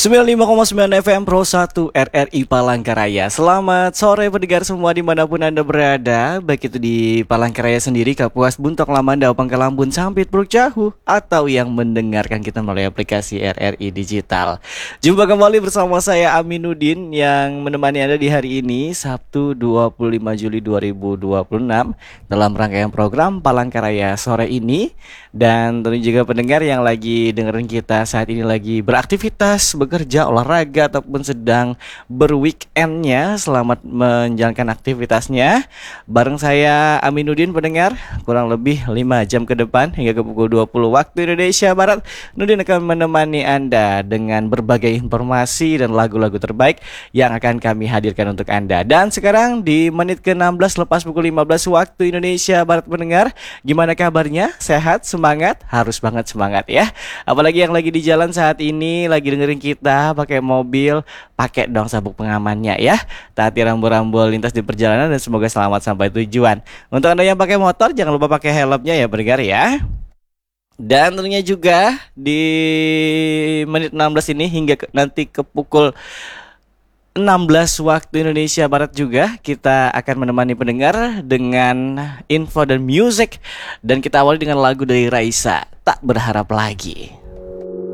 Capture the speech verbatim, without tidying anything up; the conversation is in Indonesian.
sembilan puluh lima koma sembilan F M Pro satu R R I Palangkaraya. Selamat sore pendengar semua dimanapun Anda berada, baik itu di Palangkaraya sendiri, Kapuas, Buntok, Lamanda, Pangkalambun, Sampit, Puruk Jahu, atau yang mendengarkan kita melalui aplikasi R R I Digital. Jumpa kembali bersama saya Aminuddin yang menemani Anda di hari ini, Sabtu dua puluh lima Juli dua ribu dua puluh enam, dalam rangkaian program Palangkaraya sore ini. Dan tentu juga pendengar yang lagi dengerin kita saat ini lagi beraktivitas, bekerja, olahraga, ataupun sedang berweekendnya, selamat menjalankan aktivitasnya. Bareng saya Aminuddin pendengar, kurang lebih lima jam ke depan hingga ke pukul dua puluh waktu Indonesia Barat, Nudin akan menemani Anda dengan berbagai informasi dan lagu-lagu terbaik yang akan kami hadirkan untuk Anda. Dan sekarang di menit ke enam belas lepas pukul lima belas waktu Indonesia Barat pendengar, gimana kabarnya? Sehat? Semangat? Harus banget semangat ya. Apalagi yang lagi di jalan saat ini, lagi dengerin kita pakai mobil, pakai dong sabuk pengamannya ya. Taati rambu-rambu lintas di perjalanan dan semoga selamat sampai tujuan. Untuk Anda yang pakai motor, jangan lupa pakai helmnya ya pendengar ya. Dan tentunya juga di menit enam belas ini hingga ke, nanti ke pukul enam belas waktu Indonesia Barat juga kita akan menemani pendengar dengan info dan music. Dan kita awali dengan lagu dari Raisa, Tak Berharap Lagi.